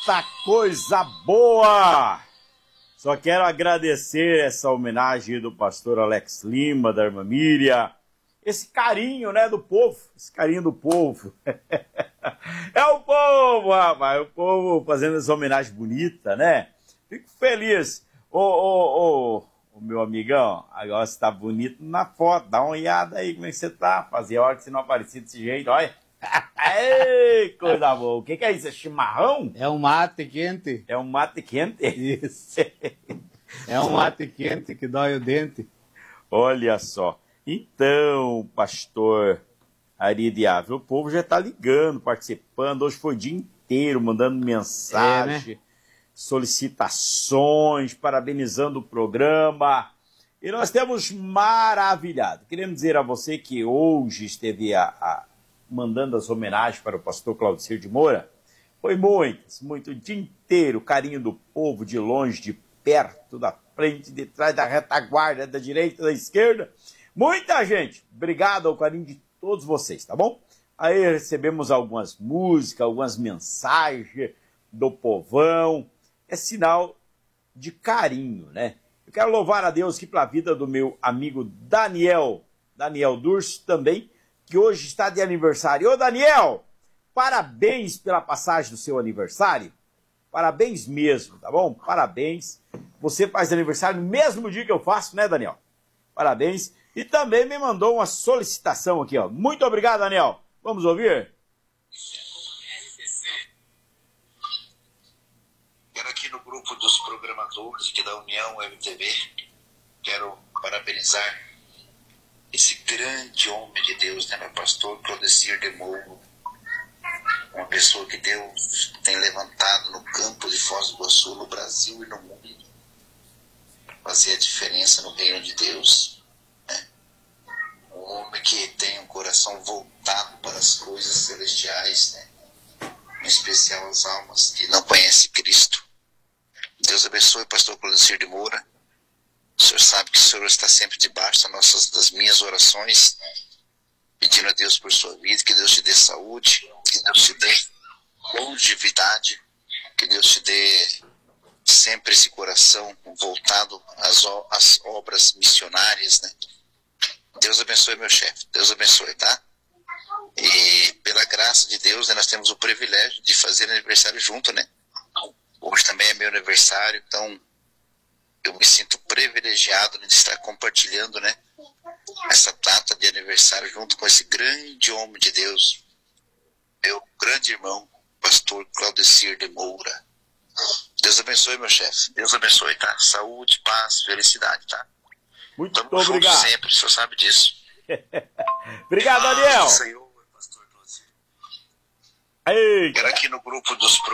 Eita coisa boa! Só quero agradecer essa homenagem do pastor Alex Lima, da irmã Miriam. Esse carinho, né, do povo. Esse carinho do povo. É o povo, rapaz. O povo fazendo essa homenagem bonita, né? Fico feliz. Ô, meu amigão, agora você tá bonito na foto. Dá uma olhada aí como é que você tá. Fazia hora que você não aparecia desse jeito, olha. Ei, coisa boa. O que é isso? É chimarrão? É um mate quente. É um mate quente? Isso. É um mate quente que dói o dente. Olha só. Então, pastor Ari de Ávila, o povo já está ligando, participando. Hoje foi o dia inteiro mandando mensagem, né? Solicitações, parabenizando o programa. E nós temos maravilhado. Queremos dizer a você que hoje esteve mandando as homenagens para o pastor Claudicir de Moura. Foi muito, o dia inteiro, carinho do povo, de longe, de perto, da frente, de trás, da retaguarda, da direita, da esquerda. Muita gente. Obrigado ao carinho de todos vocês, tá bom? Aí recebemos algumas músicas, algumas mensagens do povão. É sinal de carinho, né? Eu quero louvar a Deus aqui pela vida do meu amigo Daniel Durso também, que hoje está de aniversário. Ô, Daniel, parabéns pela passagem do seu aniversário. Parabéns mesmo, tá bom? Parabéns. Você faz aniversário no mesmo dia que eu faço, né, Daniel? Parabéns. E também me mandou uma solicitação aqui, ó. Muito obrigado, Daniel. Vamos ouvir? Quero aqui no grupo dos programadores aqui da União MTV, quero parabenizar esse grande homem de Deus, né, meu pastor Claudicir de Moura, uma pessoa que Deus tem levantado no campo de Foz do Iguaçu, no Brasil e no mundo, fazer a diferença no reino de Deus, né? Um homem que tem um coração voltado para as coisas celestiais, né? Em especial as almas que não conhecem Cristo. Deus abençoe o pastor Claudicir de Moura. O senhor sabe que o senhor está sempre debaixo das minhas orações, pedindo a Deus por sua vida, que Deus te dê saúde, que Deus te dê longevidade, que Deus te dê sempre esse coração voltado às obras missionárias, né? Deus abençoe meu chefe, Deus abençoe, tá? E pela graça de Deus, né, nós temos o privilégio de fazer aniversário junto, né? Hoje também é meu aniversário, então eu me sinto privilegiado de estar compartilhando, né, essa data de aniversário junto com esse grande homem de Deus, meu grande irmão, pastor Claudicir de Moura. Deus abençoe, meu chefe. Deus abençoe, tá? Saúde, paz, felicidade, tá? Muito Tamo obrigado. junto sempre, o senhor sabe disso. Obrigado, Daniel. Senhor, pastor Claudicir. Eita. Quero aqui no grupo dos